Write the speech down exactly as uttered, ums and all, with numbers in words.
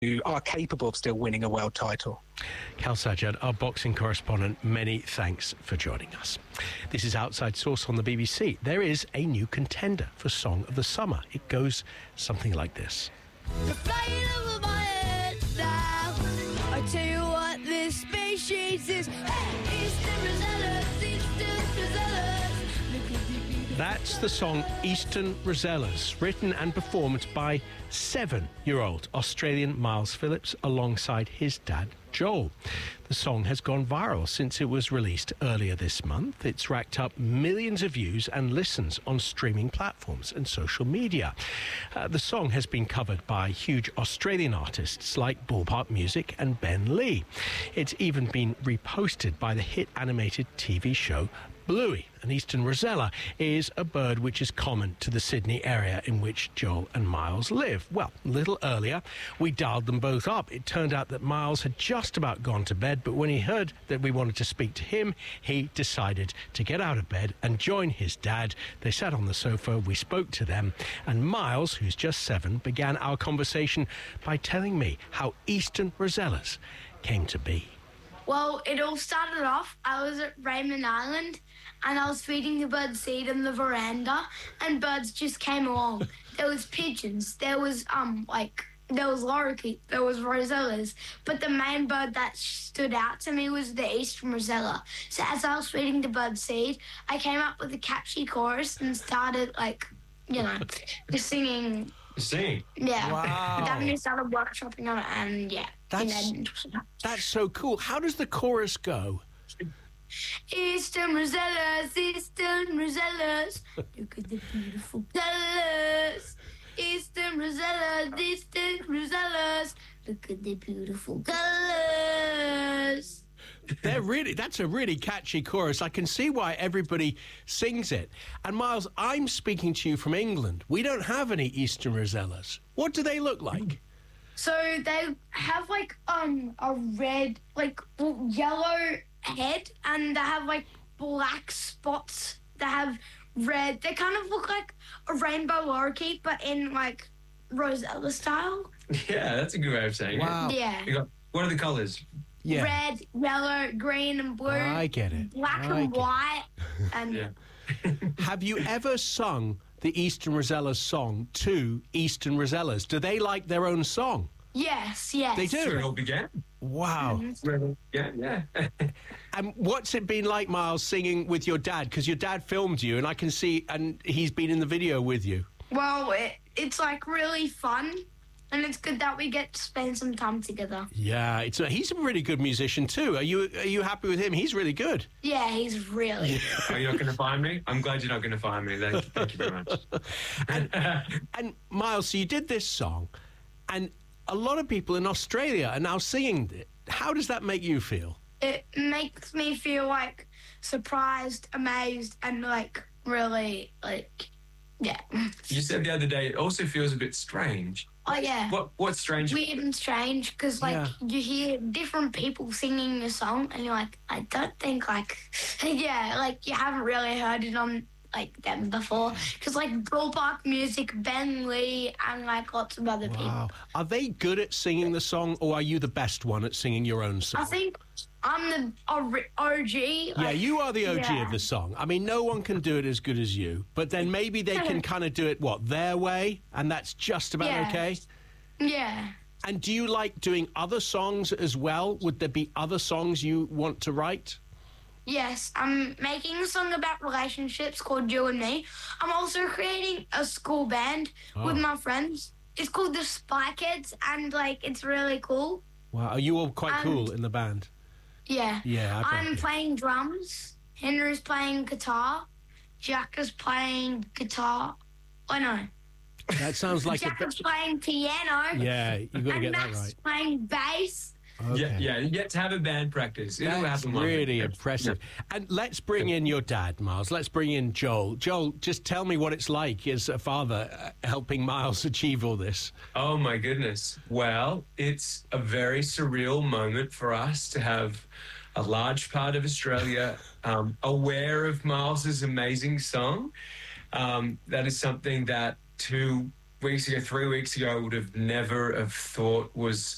who are capable of still winning a world title. Cal Sajjad, our boxing correspondent, many thanks for joining us. This is Outside Source on the B B C. There is a new contender for Song of the Summer. It goes something like this. The flying over my head now. I tell you what, this species is. Hey, Eastern Rosellas, Eastern Rosellas. Look at the beautiful. That's the song Eastern Rosellas, written and performed by seven-year-old Australian Miles Phillips alongside his dad, Joel. The song has gone viral since it was released earlier this month. It's racked up millions of views and listens on streaming platforms and social media. Uh, the song has been covered by huge Australian artists like Ballpark Music and Ben Lee. It's even been reposted by the hit animated T V show Bluey. An Eastern Rosella is a bird which is common to the Sydney area in which Joel and Miles live. Well, a little earlier, we dialed them both up. It turned out that Miles had just about gone to bed, but when he heard that we wanted to speak to him, he decided to get out of bed and join his dad. They sat on the sofa, we spoke to them, and Miles, who's just seven, began our conversation by telling me how Eastern Rosellas came to be. Well, it all started off, I was at Raymond Island and I was feeding the birds seed on the veranda and birds just came along. There was pigeons, there was, um, like, there was lorikeets, there was rosellas, but the main bird that stood out to me was the Eastern Rosella. So as I was feeding the bird seed, I came up with a catchy chorus and started, like, you know, just singing. Sing? Yeah. Wow. Then we started workshopping on it and, yeah. That's, you know, that's so cool. How does the chorus go? Eastern Rosellas, Eastern Rosellas, look at the beautiful colours. Eastern Rosellas, Eastern Rosellas, look at the beautiful colours. They're really, that's a really catchy chorus. I can see why everybody sings it. And Miles, I'm speaking to you from England. We don't have any Eastern Rosellas. What do they look like? So they have like um a red, like yellow head, and they have like black spots. They have red. They kind of look like a rainbow lorikeet, but in like Rosella style. Yeah, that's a good way of saying Wow. it. Yeah. You got, what are the colours? Yeah. Red, yellow, green, and blue. I get it. Black I and get it. white. And Yeah. Have you ever sung the Eastern Rosellas song to Eastern Rosellas? Do they like their own song? yes, yes. They That's where it do? all began. Wow. Yeah, yeah. And what's it been like, Miles, singing with your dad? Because your dad filmed you, and I can see, and he's been in the video with you. Well, it, it's like really fun, and it's good that we get to spend some time together. Yeah, it's a, he's a really good musician too. Are you are you happy with him? He's really good. Yeah, he's really good. Are you not going to find me? I'm glad you're not going to find me. Thank, thank you very much. And, and Miles, so you did this song, and a lot of people in Australia are now singing it. How does that make you feel? It makes me feel like surprised, amazed, and like really like, yeah. You said the other day it also feels a bit strange. Oh yeah. What What's strange? Weird and strange because like Yeah. you hear different people singing the song and you're like, I don't think like, yeah, like you haven't really heard it on like them before because like Ballpark Music, Ben Lee, and like lots of other people. Wow. Are they good at singing the song, or are you the best one at singing your own song? I think I'm the ori- O G. Yeah, like, you are the O G yeah. of the song. I mean, no one can do it as good as you, but then maybe they can kind of do it, what, their way, and that's just about Yeah. okay? Yeah. And do you like doing other songs as well? Would there be other songs you want to write? Yes, I'm making a song about relationships called You and Me. I'm also creating a school band with Oh. my friends. It's called the Spy Kids, and like it's really cool. Wow, are you all quite And- cool in the band? Yeah. Yeah, I bet I'm you. playing drums. Henry's playing guitar. Jack is playing guitar. Oh no. That sounds like a Jack bit... is playing piano. Yeah, you got to and get that Max right. is playing bass. Okay. Yeah, yeah. You get to have a band practice. It'll That's happen one day. really impressive. And let's bring in your dad, Miles. Let's bring in Joel. Joel, just tell me what it's like as a father uh, helping Miles achieve all this. Oh, my goodness. Well, it's a very surreal moment for us to have a large part of Australia um, aware of Miles's amazing song. Um, that is something that two weeks ago, three weeks ago, I would have never have thought was